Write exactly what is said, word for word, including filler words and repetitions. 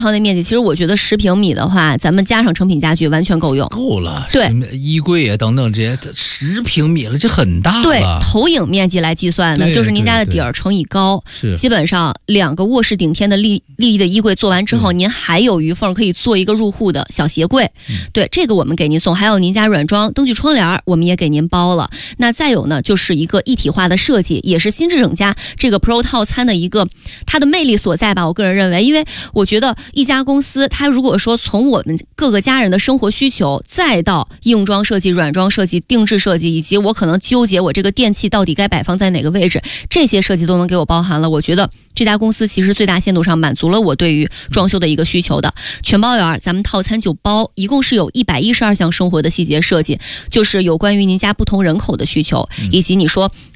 的面积，其实我觉得十平米的话，咱们加上成品家具完全够用， 够了。 对， 衣柜啊等等这些，十平米了，这很大了。 对，投影面积来计算的，就是您家的底儿乘以高， 是基本上两个卧室顶天的立立的衣柜做完之后，嗯、您还有余缝可以做一个入户的小鞋柜。嗯、对，这个我们给您送，还有您家软装灯具窗帘，我们也给您包了。那再有呢，就是一个一体化的设计，也是新智整家这个 Pro 套餐的一个它的魅力所在吧。我个人认为，因为我觉得一家公司，它如果说从我们各个家人的生活需求，再到硬装设计、软装设计、定制设计，以及我可能纠结我这个电器到底该摆放在哪个位置，这些设计都能给我包含了。我觉得这家公司其实最大限度上满足了我对于装修的一个需求的。全包圆，咱们套餐就包，一共是有一百一十二项生活的细节设计，就是有关于您家不同人口的需求，以及你说